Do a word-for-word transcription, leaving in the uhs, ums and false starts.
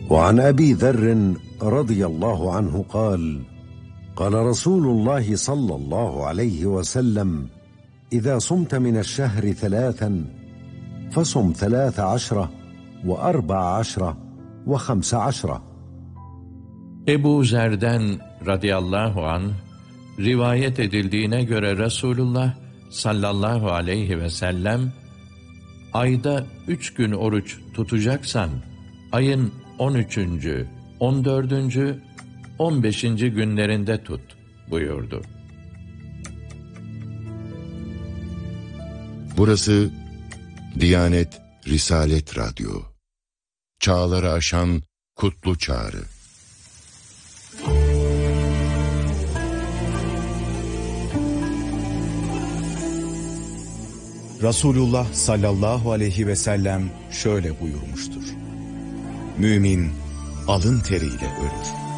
وعن أبي ذر رضي الله عنه قال قال رسول الله صلى الله عليه وسلم إذا صمت من الشهر ثلاثا فصم ثلاث عشرة وأربع عشرة وخمس عشرة. Ebu Zer'den radıyallahu anh rivayet edildiğine göre Resulullah sallallahu aleyhi ve sellem, ayda üç gün oruç tutacaksan ayın on üçüncü, on dördüncü, on beşinci günlerinde tut buyurdu. Burası Diyanet Risalet Radyo. Çağları aşan kutlu çağrı. Resulullah sallallahu aleyhi ve sellem şöyle buyurmuştur: Mümin alın teriyle ölür.